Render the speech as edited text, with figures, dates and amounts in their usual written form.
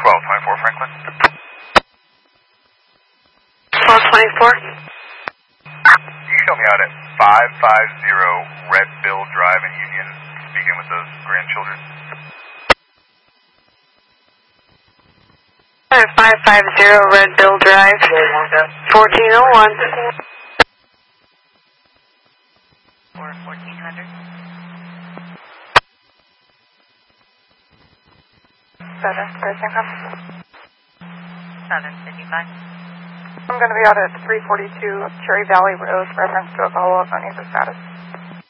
1224 Franklin. 1224. You show me out at 550 Red Bill Drive in Union, speaking with the grandchildren. 550 Red Bill Drive, 1401. Or 1400. 755. I'm going to be out at 342 Cherry Valley Road, reference to a follow-up on user status.